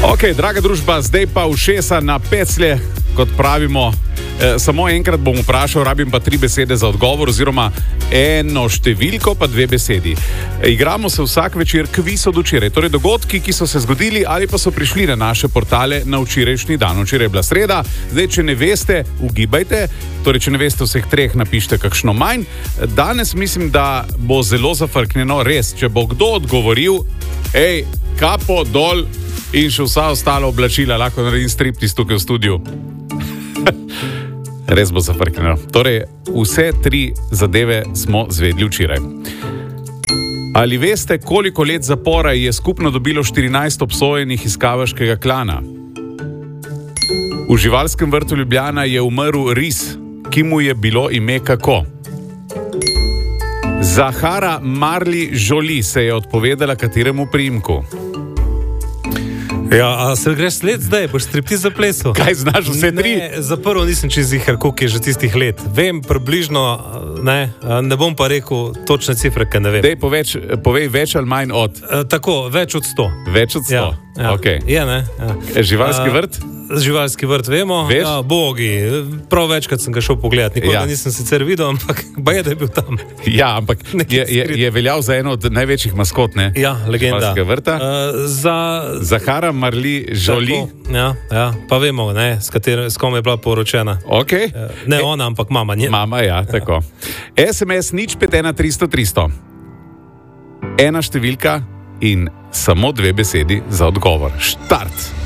Ok, draga družba, zdaj pa ušesa na peclje, kot pravimo. Samo enkrat bom vprašal, rabim pa 3 besede za odgovor, oziroma eno številko pa 2 besedi. Igramo se vsak večer kviz od včeraj, torej dogodki, ki so se zgodili ali pa so prišli na naše portale na včerajšnji dan. Včeraj je bila sreda, zdaj, če ne veste, ugibajte, torej, če ne veste vseh 3, napišite kakšno manj. Danes mislim, da bo zelo zafrknjeno, res, če bo kdo odgovoril, kapo dol in še vsa ostala oblačila, lahko naredim striptiz tukaj v studiu. Res bo zafrknjeno. Torej, vse 3 zadeve smo zvedli včeraj. Ali veste, koliko let zapora je skupno dobilo 14 obsojenih iz kavaškega klana? V živalskem vrtu Ljubljana je umrl ris, ki mu je bilo ime kako? Zahara Marli Jolie se je odpovedala kateremu priimku? Ja, a se greš sled zdaj, boš striptiz zaplesal? Kaj znaš vse 3? Ne, za prvo nisem čez zihar, koliko je že tistih let. Vem približno, ne bom pa rekel točne cifre, ker ne vem. Dej, povej več ali manj od? Tako, več od 100. Več od 100? Ja. Okay. Je, ne? Ja. Živalski vrt? Živalski vrt, vemo. Veš? Ja, bogi. Prav večkrat sem ga šel pogledat. Nikoli nisem sicer videl, ampak baje, da je bil tam. Ja, ampak je veljal za eno od največjih maskot, ne? Ja, legenda. Živalskega vrta. Zahara Marli Jolie. Ja, pa vemo, ne, s kom je bila poročena. Okay. Ne ona, ampak mama. Mama, ja, tako. SMS 051 300 300. Ena številka in samo 2 besedi za odgovor. Štart!